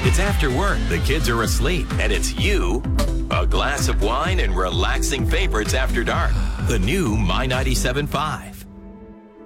It's after work, the kids are asleep, and it's you, a glass of wine, and relaxing favorites after dark. The new My 97.5.